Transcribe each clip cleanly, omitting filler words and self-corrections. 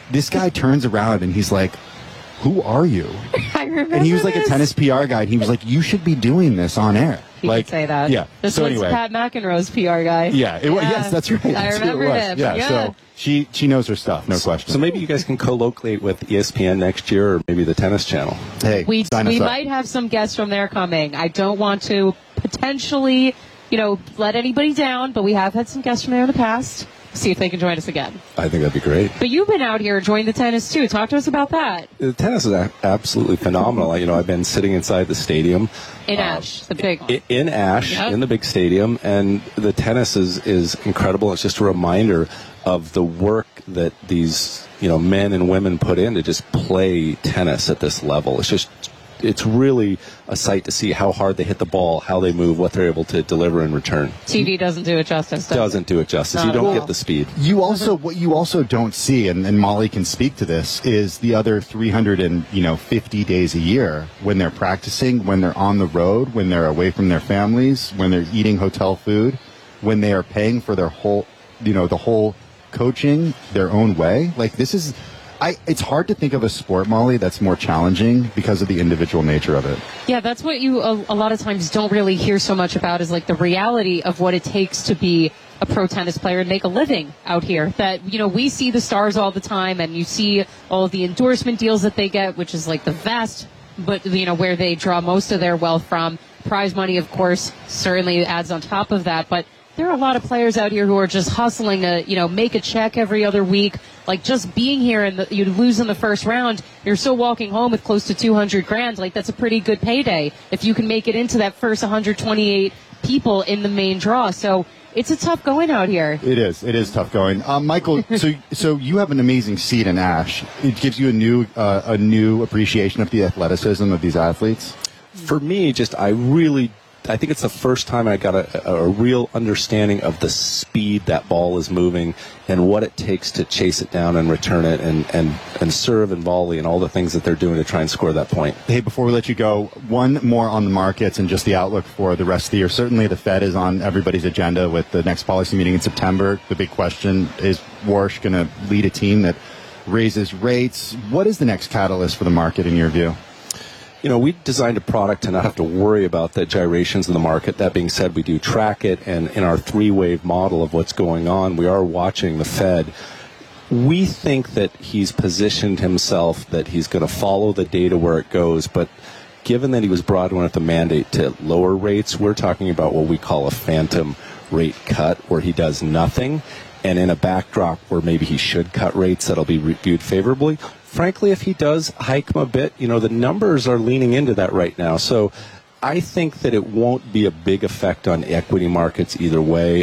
this guy turns around and he's like, who are you? I remember. And he was like a tennis PR guy, and he was like, you should be doing this on air. He like, could say that. Yeah. This so was anyway. Pat McEnroe's PR guy. Yeah. Yes, that's right. I remember him. Yeah. So she knows her stuff, no question. So maybe you guys can co-locate with ESPN next year, or maybe the Tennis Channel. Hey, we sign us up. might have some guests from there coming. I don't want to potentially, let anybody down, but we have had some guests from there in the past. See if they can join us again. I think that'd be great. But you've been out here enjoying the tennis too. Talk to us about that. The tennis is absolutely phenomenal. I've been sitting inside the stadium. In Ash, the big one. In Ash, Yep. in the big stadium, and the tennis is incredible. It's just a reminder of the work that these men and women put in to just play tennis at this level. It's really a sight to see how hard they hit the ball, how they move, what they're able to deliver in return. TV doesn't do it justice. Doesn't do it justice. You don't get the speed. What you also don't see, and Molly can speak to this, is the other 350 days a year when they're practicing, when they're on the road, when they're away from their families, when they're eating hotel food, when they are paying for their whole, the whole coaching their own way. Like it's hard to think of a sport, Molly, that's more challenging because of the individual nature of it. Yeah, that's what you a lot of times don't really hear so much about, is like the reality of what it takes to be a pro tennis player and make a living out here. That, we see the stars all the time, and you see all of the endorsement deals that they get, which is like the vast, but, where they draw most of their wealth from. Prize money, of course, certainly adds on top of that, but there are a lot of players out here who are just hustling to, make a check every other week. Like just being here and you lose in the first round, you're still walking home with close to $200,000. Like that's a pretty good payday if you can make it into that first 128 people in the main draw. So it's a tough going out here. It is tough going. Michael, so you have an amazing seat in Ash. It gives you a new appreciation of the athleticism of these athletes. For me, I think it's the first time I got a real understanding of the speed that ball is moving and what it takes to chase it down and return it and serve and volley and all the things that they're doing to try and score that point. Hey, before we let you go, one more on the markets and just the outlook for the rest of the year. Certainly the Fed is on everybody's agenda with the next policy meeting in September. The big question, is Warsh going to lead a team that raises rates? What is the next catalyst for the market in your view? We designed a product to not have to worry about the gyrations in the market. That being said, we do track it, and in our three-wave model of what's going on, we are watching the Fed. We think that he's positioned himself, that he's going to follow the data where it goes, but given that he was brought in with the mandate to lower rates, we're talking about what we call a phantom rate cut, where he does nothing, and in a backdrop where maybe he should cut rates that'll be viewed favorably. Frankly, if he does hike them a bit, the numbers are leaning into that right now. So I think that it won't be a big effect on equity markets either way,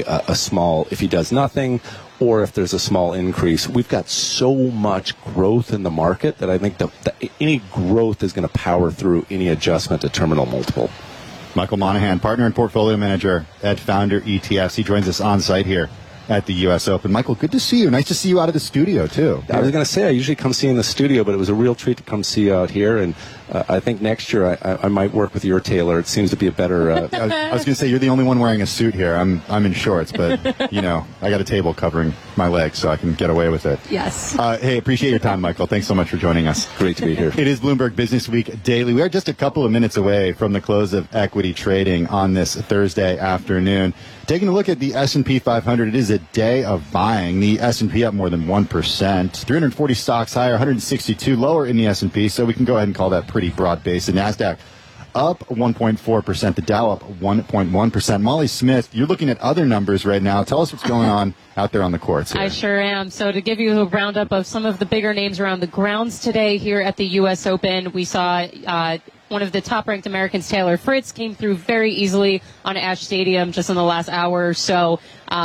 if he does nothing or if there's a small increase. We've got so much growth in the market that I think any growth is going to power through any adjustment to terminal multiple. Michael Monahan, partner and portfolio manager at Founder ETFs. He joins us on site here at the U.S. Open. Michael, good to see you. Nice to see you out of the studio, too. I was going to say, I usually come see you in the studio, but it was a real treat to come see you out here. And I think next year I might work with your tailor. It seems to be a better... I was going to say, you're the only one wearing a suit here. I'm in shorts, but, I got a table covering my legs, so I can get away with it. Yes. Hey, appreciate your time, Michael. Thanks so much for joining us. Great to be here. It is Bloomberg Business Week Daily. We are just a couple of minutes away from the close of equity trading on this Thursday afternoon. Taking a look at the S&P 500, it is a day of buying. The S&P up more than 1%. 340 stocks higher, 162 lower in the S&P, so we can go ahead and call that pretty broad-based. The NASDAQ up 1.4%, the Dow up 1.1%. Molly Smith, you're looking at other numbers right now. Tell us what's going on out there on the courts here. I sure am. So to give you a roundup of some of the bigger names around the grounds today here at the U.S. Open, we saw one of the top-ranked Americans, Taylor Fritz, came through very easily on Ash Stadium just in the last hour or so.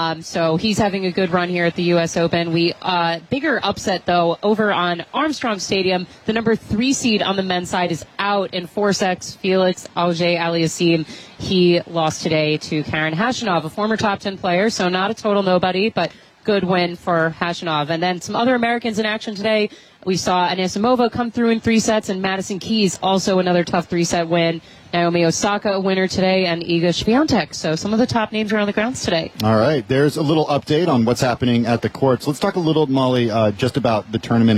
So he's having a good run here at the U.S. Open. Bigger upset, though, over on Armstrong Stadium. The number 3 seed on the men's side is out in Forsex. Felix Auger-Aliassime. He lost today to Karen Khachanov, a former top 10 player, so not a total nobody, but good win for Khachanov. And then some other Americans in action today. We saw Anisimova come through in 3 sets, and Madison Keys also another tough 3-set win. Naomi Osaka a winner today, and Iga Swiatek. So some of the top names are on the grounds today. All right. There's a little update on what's happening at the courts. Let's talk a little, Molly, just about the tournament